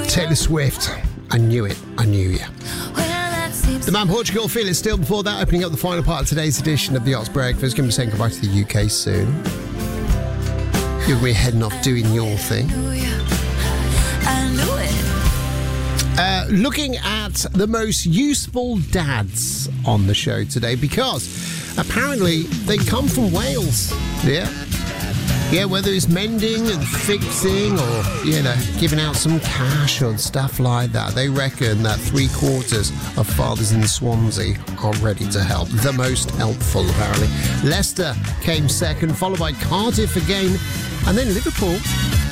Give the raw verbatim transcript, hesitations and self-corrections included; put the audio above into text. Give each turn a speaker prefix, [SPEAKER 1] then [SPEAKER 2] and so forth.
[SPEAKER 1] Taylor Swift. I knew it. I knew you. The man Portugal, Feel It Still. Before that, opening up the final part of today's edition of the Ox Breakfast. Going to be saying goodbye to the U K soon. You're going to be heading off doing your thing. Uh, looking at the most useful dads on the show today, because apparently they come from Wales. Yeah. Yeah, whether it's mending and fixing or, you know, giving out some cash or stuff like that, they reckon that three quarters of fathers in Swansea are ready to help. The most helpful, apparently. Leicester came second, followed by Cardiff again, and then Liverpool.